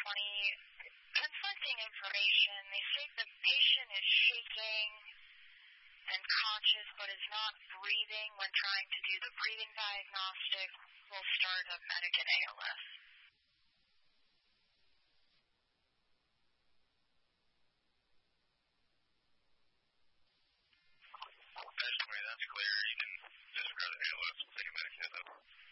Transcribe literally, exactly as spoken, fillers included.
twenty, conflicting information. They say the patient is shaking and conscious but is not breathing when trying to do the breathing diagnostic. We'll start a Medicaid A L S.